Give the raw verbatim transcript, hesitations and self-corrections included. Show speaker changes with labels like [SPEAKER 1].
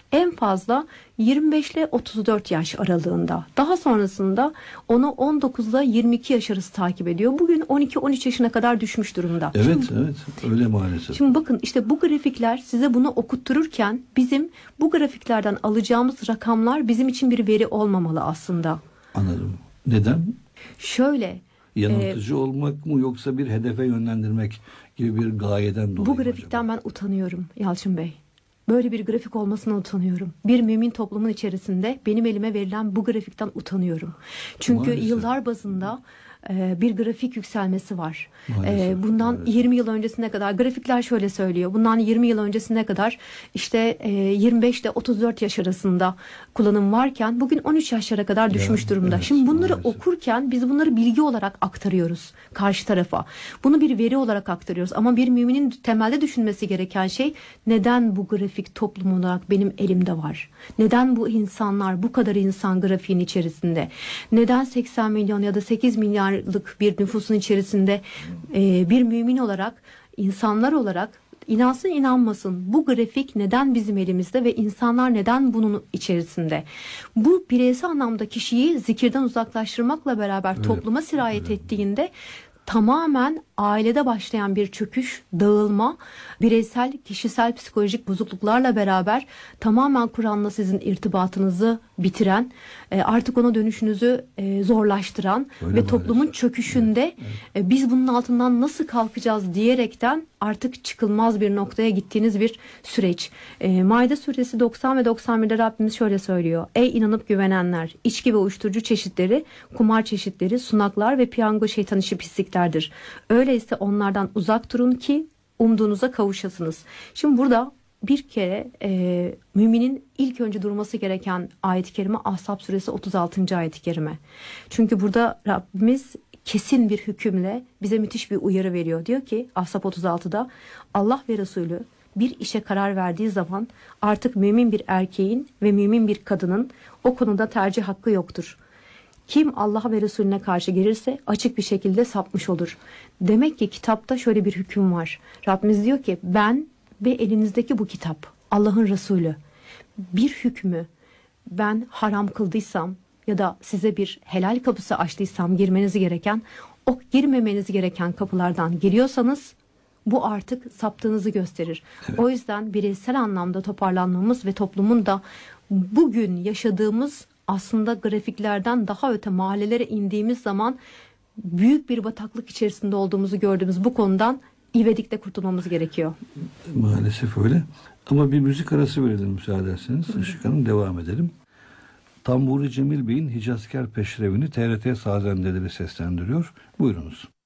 [SPEAKER 1] En fazla yirmi beş ile otuz dört yaş aralığında. Daha sonrasında onu on dokuz ile yirmi iki yaş arası takip ediyor. Bugün on iki on üç yaşına kadar düşmüş durumda.
[SPEAKER 2] Evet,
[SPEAKER 1] şimdi,
[SPEAKER 2] evet. Öyle maalesef.
[SPEAKER 1] Şimdi bakın, işte bu grafikler size bunu okuttururken bizim bu grafiklerden alacağımız rakamlar bizim için bir veri olmamalı aslında.
[SPEAKER 2] Anladım. Neden?
[SPEAKER 1] Şöyle.
[SPEAKER 2] Yanıltıcı e, olmak mı, yoksa bir hedefe yönlendirmek gibi bir gayeden dolayı
[SPEAKER 1] Bu
[SPEAKER 2] mı
[SPEAKER 1] grafikten
[SPEAKER 2] acaba?
[SPEAKER 1] ben utanıyorum Yalçın Bey. Böyle bir grafik olmasına utanıyorum. Bir mümin toplumun içerisinde benim elime verilen bu grafikten utanıyorum. Çünkü
[SPEAKER 2] Maalesef.
[SPEAKER 1] yıllar bazında e, bir grafik yükselmesi var.
[SPEAKER 2] Maalesef,
[SPEAKER 1] E, bundan
[SPEAKER 2] maalesef.
[SPEAKER 1] yirmi yıl öncesine kadar grafikler şöyle söylüyor. Bundan yirmi yıl öncesine kadar işte e, yirmi beş ile otuz dört yaş arasında kullanım varken bugün on üç yaşlara kadar düşmüş
[SPEAKER 2] Ya,
[SPEAKER 1] durumda.
[SPEAKER 2] evet,
[SPEAKER 1] Şimdi bunları
[SPEAKER 2] maalesef.
[SPEAKER 1] okurken biz bunları bilgi olarak aktarıyoruz karşı tarafa. Bunu bir veri olarak aktarıyoruz. Ama bir müminin temelde düşünmesi gereken şey, neden bu grafik toplum olarak benim elimde var? Neden bu insanlar, bu kadar insan grafiğin içerisinde? Neden seksen milyon ya da sekiz milyarlık bir nüfusun içerisinde e, bir mümin olarak, insanlar olarak, İnansın inanmasın, bu grafik neden bizim elimizde ve insanlar neden bunun içerisinde? Bu bireysel anlamda kişiyi zikirden uzaklaştırmakla beraber
[SPEAKER 2] öyle,
[SPEAKER 1] topluma sirayet
[SPEAKER 2] öyle.
[SPEAKER 1] ettiğinde tamamen ailede başlayan bir çöküş, dağılma, bireysel, kişisel psikolojik bozukluklarla beraber tamamen Kur'an'la sizin irtibatınızı bitiren, artık ona dönüşünüzü zorlaştıran
[SPEAKER 2] öyle
[SPEAKER 1] ve
[SPEAKER 2] maalesef.
[SPEAKER 1] Toplumun çöküşünde
[SPEAKER 2] evet, evet.
[SPEAKER 1] biz bunun altından nasıl kalkacağız diyerekten artık çıkılmaz bir noktaya gittiğiniz bir süreç. E, Maide suresi doksan ve doksan birde Rabbimiz şöyle söylüyor. Ey inanıp güvenenler, içki ve uyuşturucu çeşitleri, kumar çeşitleri, sunaklar ve piyango şeytan işi pisliklerdir. Öyleyse onlardan uzak durun ki umduğunuza kavuşasınız. Şimdi burada bir kere e, müminin ilk önce durması gereken ayet-i kerime Ahzab suresi otuz altıncı ayet-i kerime. Çünkü burada Rabbimiz kesin bir hükümle bize müthiş bir uyarı veriyor. Diyor ki Ahzab otuz altıda Allah ve Resulü bir işe karar verdiği zaman artık mümin bir erkeğin ve mümin bir kadının o konuda tercih hakkı yoktur. Kim Allah ve Resulüne karşı gelirse açık bir şekilde sapmış olur. Demek ki kitapta şöyle bir hüküm var. Rabbimiz diyor ki ben ve elinizdeki bu kitap, Allah'ın Resulü, bir hükmü ben haram kıldıysam ya da size bir helal kapısı açtıysam girmeniz gereken, o girmemeniz gereken kapılardan giriyorsanız bu artık saptığınızı gösterir.
[SPEAKER 2] Evet.
[SPEAKER 1] O yüzden bireysel anlamda toparlanmamız ve toplumun da bugün yaşadığımız aslında grafiklerden daha öte mahallelere indiğimiz zaman büyük bir bataklık içerisinde olduğumuzu gördüğümüz bu konudan ivedilikle kurtulmamız gerekiyor.
[SPEAKER 2] Maalesef öyle. Ama bir müzik arası verelim müsaade ederseniz. Işık Hanım, devam edelim. Tamburi Cemil Bey'in Hicazkar Peşrevini T R T Sazendeleri seslendiriyor. Buyurunuz.